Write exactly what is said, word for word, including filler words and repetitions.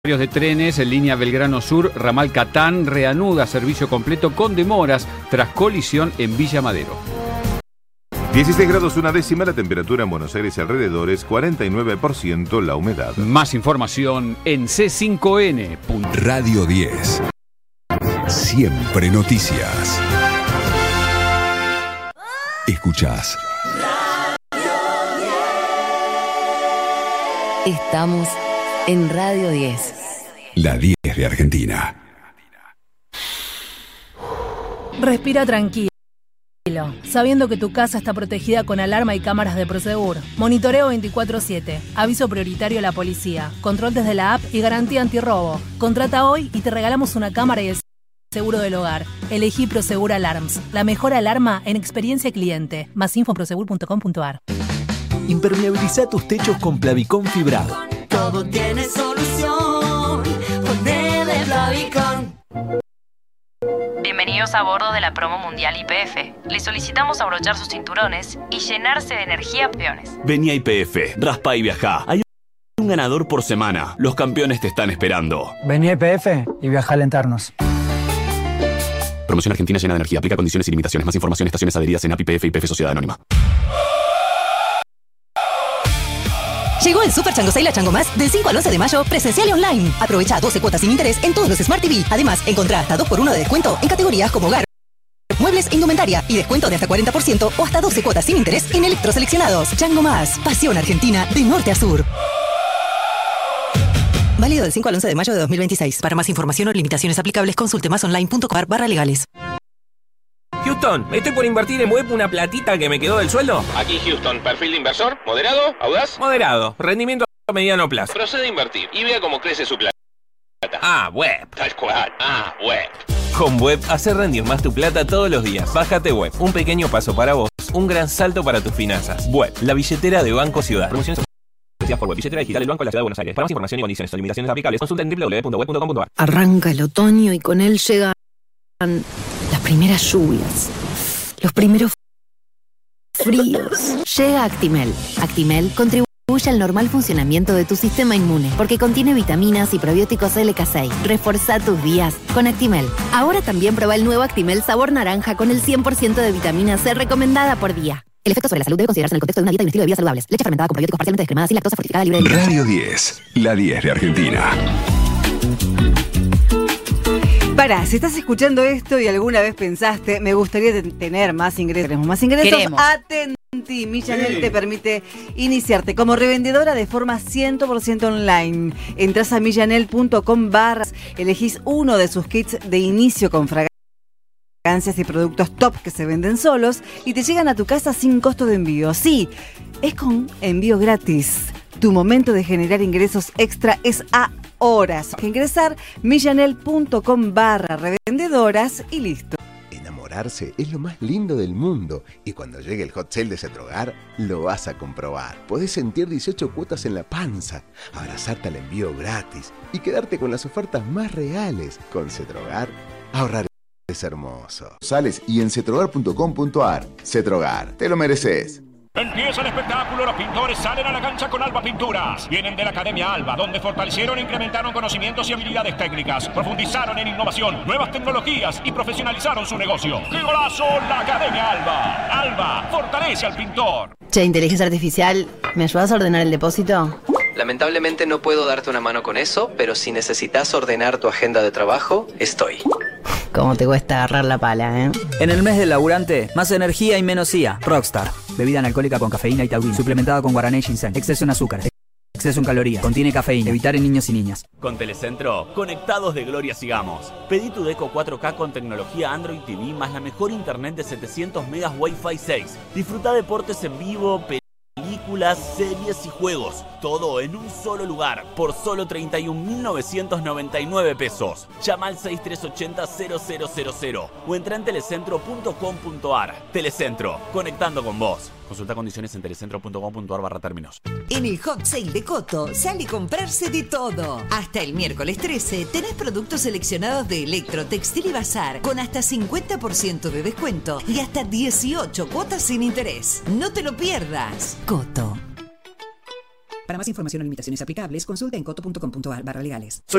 De trenes en línea Belgrano Sur, ramal Catán, reanuda servicio completo con demoras tras colisión en Villa Madero. dieciséis grados una décima la temperatura en Buenos Aires y alrededores, cuarenta y nueve por ciento la humedad. Más información en C cinco N. Radio diez. Siempre noticias. Escuchás. Estamos en Radio diez. La diez de Argentina. Respira tranquilo, sabiendo que tu casa está protegida con alarma y cámaras de Prosegur. Monitoreo veinticuatro siete, aviso prioritario a la policía, control desde la app y garantía antirrobo. Contrata hoy y te regalamos una cámara y el seguro del hogar. Elegí Prosegur Alarms, la mejor alarma en experiencia cliente. Más info en prosegur punto com punto ar. Impermeabiliza tus techos con Plavicón fibrado. Todo tiene solución, ponele Plavicón. Bienvenidos a bordo de la promo mundial Y P F. Les solicitamos abrochar sus cinturones y llenarse de energía, peones. Vení a Y P F, raspa y viajá. Hay un ganador por semana. Los campeones te están esperando. Vení a Y P F y viajá a alentarnos. Promoción Argentina llena de energía. Aplica condiciones y limitaciones. Más información, estaciones adheridas en A P I P F y P F Sociedad Anónima. Llegó el Super Chango Sale a Chango Más del cinco al once de mayo, presencial y online. Aprovecha doce cuotas sin interés en todos los Smart T V. Además, encontrá hasta dos por uno de descuento en categorías como hogar, muebles e indumentaria. Y descuento de hasta cuarenta por ciento o hasta doce cuotas sin interés en electros seleccionados. Chango Más, pasión argentina de norte a sur. Válido del cinco al once de mayo de dos mil veintiséis. Para más información o limitaciones aplicables, consulte masonline punto com barra legales. Houston, estoy por invertir en web una platita que me quedó del sueldo. Aquí Houston, perfil de inversor, moderado, audaz. Moderado, rendimiento a mediano plazo. Procede a invertir y vea cómo crece su plata. Ah, web. Tal cual, ah, web. Con web, hace rendir más tu plata todos los días. Bájate web, un pequeño paso para vos, un gran salto para tus finanzas. Web, la billetera de Banco Ciudad. Promociones por web, billetera digital del Banco de la Ciudad de Buenos Aires. Para más información y condiciones o limitaciones aplicables, consulta en doble u doble u doble u punto web punto com punto ar. Arranca el otoño y con él llegan las primeras lluvias, los primeros fríos. Llega Actimel. Actimel contribuye al normal funcionamiento de tu sistema inmune porque contiene vitaminas y probióticos L K seis. Reforzá tus días con Actimel. Ahora también prueba el nuevo Actimel sabor naranja con el cien por ciento de vitamina C recomendada por día. El efecto sobre la salud debe considerarse en el contexto de una dieta y un estilo de vida saludables. Leche fermentada con probióticos parcialmente descremadas y lactosa fortificada libre de gluten. Radio diez, la diez de Argentina. Pará, si estás escuchando esto y alguna vez pensaste, me gustaría tener más ingresos, queremos más ingresos, Queremos. atenti, Millanel te permite iniciarte como revendedora de forma cien por ciento online. Entrás a millanel punto com barra, elegís uno de sus kits de inicio con fragancias y productos top que se venden solos y te llegan a tu casa sin costo de envío. Sí, es con envío gratis. Tu momento de generar ingresos extra es ahora. Que ingresar millanel punto com barra revendedoras y listo. Enamorarse es lo más lindo del mundo y cuando llegue el hot sale de Cetrogar lo vas a comprobar. Podés sentir dieciocho cuotas en la panza, abrazarte al envío gratis y quedarte con las ofertas más reales. Con Cetrogar, ahorrar es hermoso. Sales y en cetrogar punto com punto ar. Cetrogar, te lo mereces. Empieza el espectáculo, los pintores salen a la cancha con Alba Pinturas. Vienen de la Academia Alba, donde fortalecieron e incrementaron conocimientos y habilidades técnicas, profundizaron en innovación, nuevas tecnologías y profesionalizaron su negocio. ¡Qué golazo! La Academia Alba. Alba, fortalece al pintor. Che, inteligencia artificial, ¿me ayudas a ordenar el depósito? Lamentablemente no puedo darte una mano con eso, pero si necesitas ordenar tu agenda de trabajo, estoy. ¿Cómo te cuesta agarrar la pala, eh? En el mes del laburante, más energía y menos I A. Rockstar. Bebida analcohólica con cafeína y taurina. Suplementada con guaraná y ginseng. Exceso en azúcar. Exceso en calorías. Contiene cafeína. Evitar en niños y niñas. Con Telecentro, conectados de gloria sigamos. Pedí tu Deco cuatro K con tecnología Android T V más la mejor internet de setecientos megas Wi-Fi seis. Disfruta deportes en vivo, películas, series y juegos. Todo en un solo lugar, por solo treinta y un mil novecientos noventa y nueve pesos. Llama al seis tres ocho cero cero cero cero cero o entra en telecentro punto com punto ar. Telecentro, conectando con vos. Consulta condiciones en telecentro punto com punto ar barra términos. En el Hot Sale de Coto sale a comprarse de todo. Hasta el miércoles trece tenés productos seleccionados de Electro, Textil y Bazar con hasta cincuenta por ciento de descuento y hasta dieciocho cuotas sin interés. No te lo pierdas. Coto. Para más información o limitaciones aplicables, consulta en coto punto com punto ar barra legales. Soy